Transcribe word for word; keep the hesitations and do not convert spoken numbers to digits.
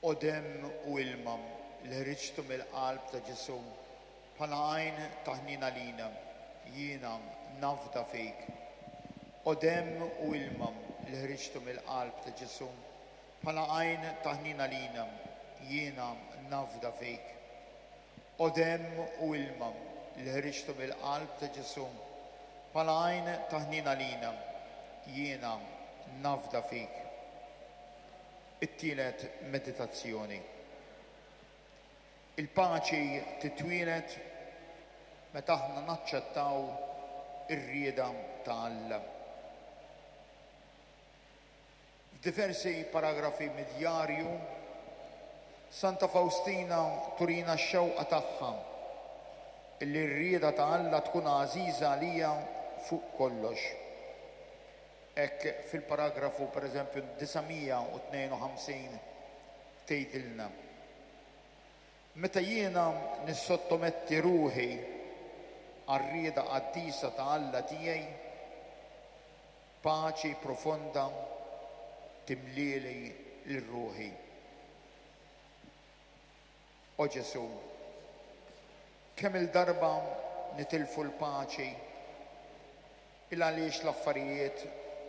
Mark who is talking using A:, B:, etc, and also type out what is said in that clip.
A: Odem u ilma li ħriġtu mill-qalb ta' Ġesu bħala għajn ta' ħnina lina, jiena nafda fik. Odem u ilma li ħriġtu mill-qalb ta' Ġesu bħala għajn ta' ħnina lina, jiena nafda fik. Odem u ilma li ħriġtu mill-qalb ta' Ġesu bħala għajn ta' ħnina lina, jiena nafda fik. It-tielet meditazzjoni. Il-paċi titwielet meta aħna naċċettaw ir-rieda ta' Alla. F'diversi paragrafi mid-djarju, Santa Faustina turina x-xewqa tagħha illi r-rieda ta' Alla tkun għażiża għalija fuq kollox. Ekk fil-paragrafu per eżempju tisa' u tnejn u ħamsin tgħidilna: meta jiena nissottometti ruħi għar-rieda qaddisa ta' Alla tiegħi, paċi profonda timlieli l-ruħi. O Ġesu, kemm il-darba nitilfu l-paċi il għaliex l-affarijiet